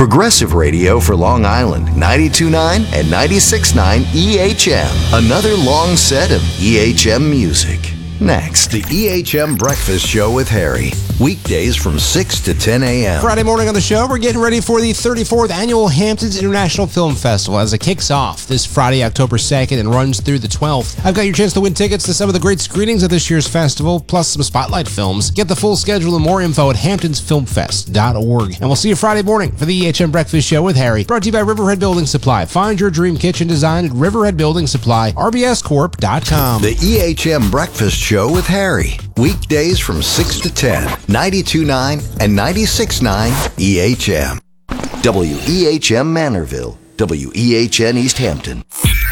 Progressive radio for Long Island, 92.9 and 96.9 EHM. Another long set of EHM music. Next, the EHM Breakfast Show with Harry. Weekdays from 6 to 10 a.m. Friday morning on the show, we're getting ready for the 34th Annual Hamptons International Film Festival as it kicks off this Friday, October 2nd, and runs through the 12th. I've got your chance to win tickets to some of the great screenings of this year's festival, plus some spotlight films. Get the full schedule and more info at hamptonsfilmfest.org. And we'll see you Friday morning for the EHM Breakfast Show with Harry, brought to you by Riverhead Building Supply. Find your dream kitchen design at Riverhead Building Supply, rbscorp.com. The EHM Breakfast Show with Harry. Weekdays from 6 to 10, 92.9 and 96.9 EHM. WEHM Manorville, WEHN East Hampton,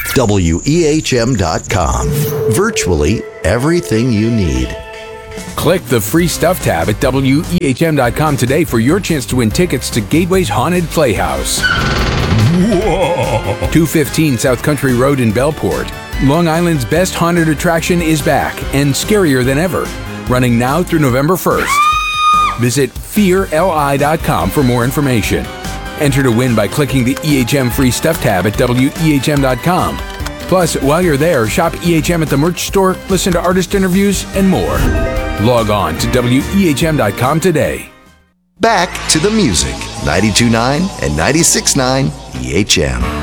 WEHM.com. Virtually everything you need. Click the free stuff tab at WEHM.com today for your chance to win tickets to Gateway's Haunted Playhouse. Whoa. 215 South Country Road in Bellport. Long Island's best haunted attraction is back and scarier than ever. Running now through November 1st. Visit fearli.com for more information. Enter to win by clicking the EHM free stuff tab at WEHM.com. Plus, while you're there, shop EHM at the merch store, listen to artist interviews, and more. Log on to WEHM.com today. Back to the music. 92.9 and 96.9 EHM.